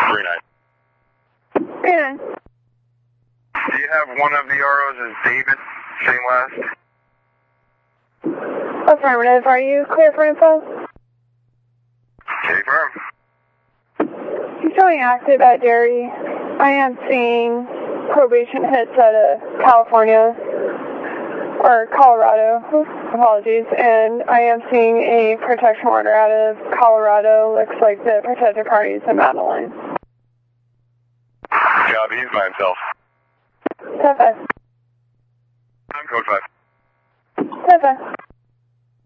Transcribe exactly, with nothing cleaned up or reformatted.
Three nine. Three nine. Do you have one of the R Os as David, same last? Affirmative. Are you clear for info? Okay, firm. He's showing active at Dairy. I am seeing probation hits out of California, or Colorado, apologies, and I am seeing a protection order out of Colorado. Looks like the protected party is in Madeline. Job, he's by himself. ten five. I'm code five. ten five.